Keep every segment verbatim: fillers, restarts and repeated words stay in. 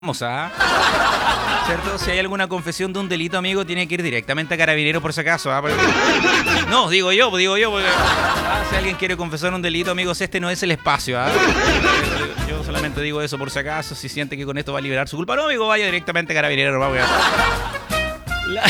Vamos a... ¿Cierto? Si hay alguna confesión de un delito, amigo, tiene que ir directamente a Carabineros por si acaso. ¿Ah? No, digo yo, digo yo. Porque, ah, si alguien quiere confesar un delito, amigos, este no es el espacio. ¿Ah? Yo solamente digo eso por si acaso. Si siente que con esto va a liberar su culpa, no, amigo, vaya directamente a Carabineros. Vamos a... La...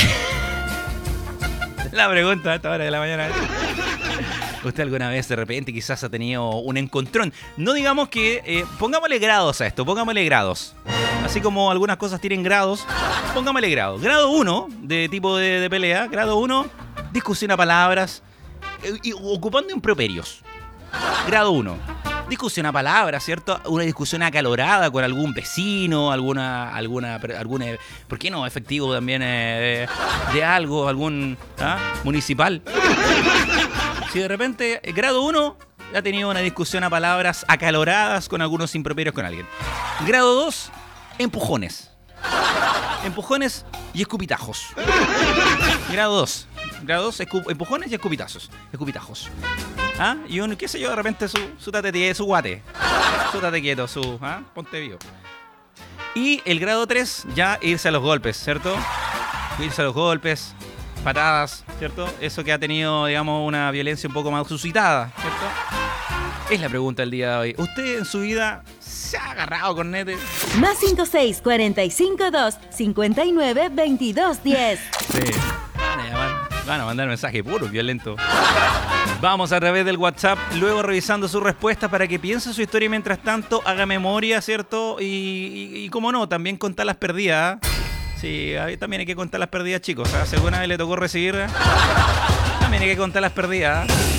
La pregunta a esta hora de la mañana. ¿Usted alguna vez de repente quizás ha tenido un encontrón? No digamos que... Eh, pongámosle grados a esto, pongámosle grados. Así como algunas cosas tienen grados, pongámosle grados. Grado uno, de tipo de, de pelea. Grado uno, discusión a palabras, eh, y, ocupando improperios. Grado uno, discusión a palabras, ¿cierto? Una discusión acalorada con algún vecino, alguna... alguna, alguna ¿por qué no? Efectivo también eh, de, de algo, algún ¿ah? municipal. Si de repente, grado uno, ha tenido una discusión a palabras acaloradas con algunos improperios con alguien. Grado dos, empujones. Empujones y escupitajos. Grado dos. Grado dos, empujones y escupitazos. Escupitajos. ¿Ah? Y un, qué sé yo, de repente su, su tate, su guate. Su tate quieto, su, ¿ah? Ponte vivo. Y el grado tres, ya irse a los golpes, ¿cierto? Irse a los golpes. Patadas, ¿cierto? Eso que ha tenido, digamos, una violencia un poco más suscitada, ¿cierto? Es la pregunta del día de hoy. ¿Usted en su vida se ha agarrado con nete? Más cinco seis cuatro cinco dos cinco nueve veintidós diez. Sí. Van a llamar, van a mandar mensaje puro, violento. Vamos a través del WhatsApp, luego revisando sus respuestas para que piense su historia y mientras tanto haga memoria, ¿cierto? Y, y, y como no, también contar las perdidas, ¿eh? Sí, también hay que contar las perdidas, chicos. ¿eh? Si alguna vez le tocó recibir, ¿eh? también hay que contar las perdidas. ¿eh?